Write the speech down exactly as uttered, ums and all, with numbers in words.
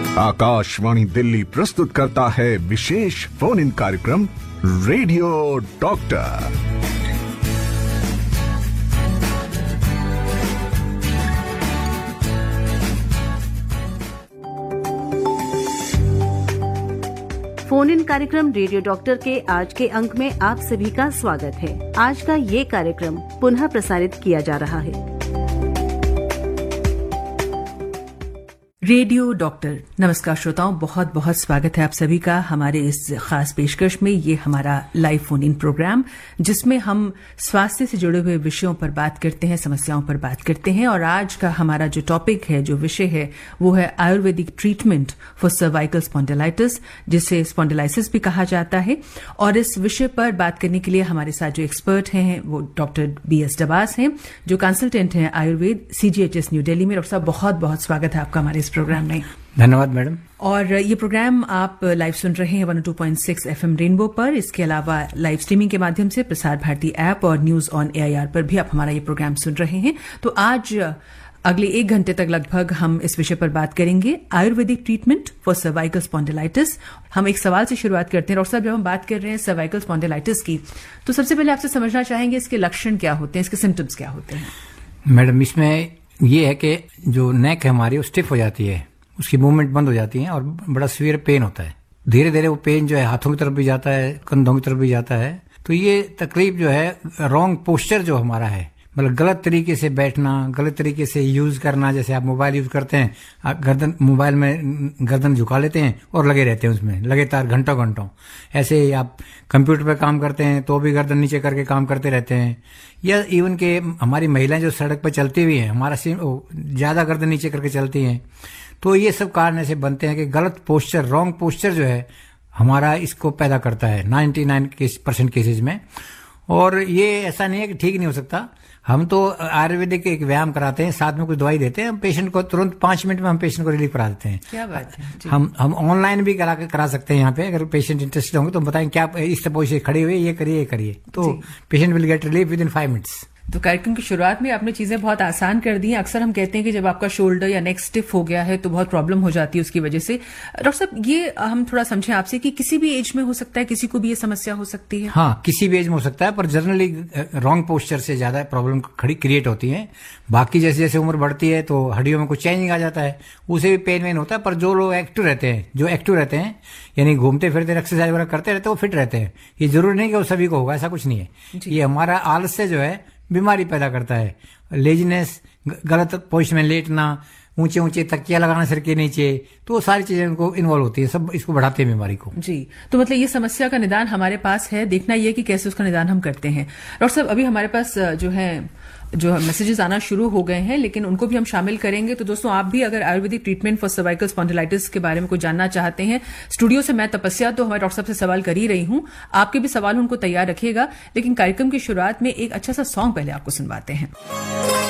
आकाशवाणी दिल्ली प्रस्तुत करता है विशेष फोन इन कार्यक्रम रेडियो डॉक्टर। फोन इन कार्यक्रम रेडियो डॉक्टर के आज के अंक में आप सभी का स्वागत है। आज का ये कार्यक्रम पुनः प्रसारित किया जा रहा है। रेडियो डॉक्टर, नमस्कार श्रोताओं, बहुत बहुत स्वागत है आप सभी का हमारे इस खास पेशकश में। ये हमारा लाइव फोन इन प्रोग्राम जिसमें हम स्वास्थ्य से जुड़े हुए विषयों पर बात करते हैं, समस्याओं पर बात करते हैं। और आज का हमारा जो टॉपिक है, जो विषय है, वो है Ayurvedic treatment for cervical spondylitis, जिसे स्पॉन्डिलाइसिस भी कहा जाता है। और इस विषय पर बात करने के लिए हमारे साथ जो एक्सपर्ट हैं वो डॉक्टर बी एस डबास हैं, जो कंसल्टेंट हैं आयुर्वेद सीजीएचएस न्यू दिल्ली में। डॉक्टर साहब, बहुत बहुत स्वागत है आपका हमारे इस प्रोग्राम में। धन्यवाद मैडम। और ये प्रोग्राम आप लाइव सुन रहे हैं one O two point six FM rainbow पर। इसके अलावा लाइव स्ट्रीमिंग के माध्यम से प्रसार भारती ऐप और न्यूज ऑन एआईआर पर भी आप हमारा ये प्रोग्राम सुन रहे हैं। तो आज अगले एक घंटे तक लगभग हम इस विषय पर बात करेंगे, Ayurvedic treatment for cervical spondylitis. हम एक सवाल से शुरुआत करते हैं। डॉक्टर साहब, जब हम बात कर रहे हैं सर्वाइकल स्पॉन्डिलाइटिस की, तो सबसे पहले आपसे समझना चाहेंगे इसके लक्षण क्या होते हैं, इसके सिम्टम्स क्या होते हैं? मैडम, इसमें ये है कि जो नेक है हमारी वो स्टिफ हो जाती है, उसकी मूवमेंट बंद हो जाती है और बड़ा सीवियर पेन होता है। धीरे धीरे वो पेन जो है हाथों की तरफ भी जाता है, कंधों की तरफ भी जाता है। तो ये तकलीफ जो है, रॉन्ग पोस्चर जो हमारा है, मतलब गलत तरीके से बैठना, गलत तरीके से यूज करना। जैसे आप मोबाइल यूज करते हैं, आप गर्दन मोबाइल में गर्दन झुका लेते हैं और लगे रहते हैं उसमें लगातार घंटों घंटों। ऐसे ही आप कंप्यूटर पर काम करते हैं तो भी गर्दन नीचे करके काम करते रहते हैं। या इवन के हमारी महिलाएं जो सड़क पर चलती हुई हैं, हमारा ज्यादा गर्दन नीचे करके चलती हैं। तो ये सब कारण ऐसे बनते हैं कि गलत पोस्चर, रॉन्ग पोस्चर जो है हमारा इसको पैदा करता है निन्यानवे परसेंट केसेज में। और ये ऐसा नहीं है कि ठीक नहीं हो सकता। हम तो आयुर्वेदिक एक व्यायाम कराते हैं, साथ में कुछ दवाई देते हैं, हम पेशेंट को तुरंत पांच मिनट में हम पेशेंट को रिलीफ करा देते हैं। क्या बात है जी। हम हम ऑनलाइन भी करा करा सकते हैं यहाँ पे। अगर पेशेंट इंटरेस्टेड होंगे तो बताएं क्या इस पोजीशन से खड़े हुए ये करिए ये करिए, तो patient will get relief with in five minutes. तो कार्यक्रम की शुरुआत में आपने चीजें बहुत आसान कर दी हैं। अक्सर हम कहते हैं कि जब आपका शोल्डर या नेक स्टिफ हो गया है तो बहुत प्रॉब्लम हो जाती है उसकी वजह से। डॉक्टर साहब, ये हम थोड़ा समझें आपसे कि किसी भी एज में हो सकता है, किसी को भी ये समस्या हो सकती है? हाँ, किसी भी एज में हो सकता है, पर जनरली रॉन्ग पोस्चर से ज्यादा प्रॉब्लम खड़ी क्रिएट होती है। बाकी जैसे जैसे उम्र बढ़ती है तो हड्डियों में कुछ चेंजिंग आ जाता है, उसे भी पेन वेन होता है। पर जो लोग एक्टिव रहते हैं, जो एक्टिव रहते हैं यानी घूमते फिरते एक्सरसाइज वगैरह करते रहते हैं, वो फिट रहते हैं। ये जरूरी नहीं कि वो सभी को होगा, ऐसा कुछ नहीं है। ये हमारा आलस्य जो है बीमारी पैदा करता है। लेजीनेस, गलत पोजीशन में लेटना, ऊंचे ऊंचे तकिया लगाना सिर के नीचे, तो वो सारी चीजें इनको इन्वॉल्व होती है, सब इसको बढ़ाते हैं बीमारी को। जी, तो मतलब ये समस्या का निदान हमारे पास है, देखना ये कि कैसे उसका निदान हम करते हैं। डॉक्टर साहब, अभी हमारे पास जो है जो मैसेजेस आना शुरू हो गए हैं, लेकिन उनको भी हम शामिल करेंगे। तो दोस्तों, आप भी अगर Ayurvedic treatment for cervical spondylitis के बारे में कुछ जानना चाहते हैं, स्टूडियो से मैं तपस्या तो हमारे डॉक्टर साहब से सवाल कर ही रही हूं, आपके भी सवाल उनको तैयार रखिएगा। लेकिन कार्यक्रम की शुरुआत में एक अच्छा सा सॉन्ग पहले आपको सुनवाते हैं।